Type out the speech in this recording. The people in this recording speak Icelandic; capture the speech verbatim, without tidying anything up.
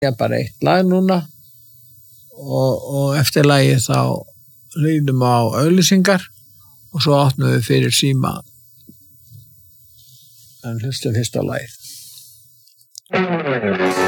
Ég bara eitt lag núna og, og eftir lagið þá rýnum á auglýsingar og svo áttum við fyrir síma en hlustum fyrst á lagið.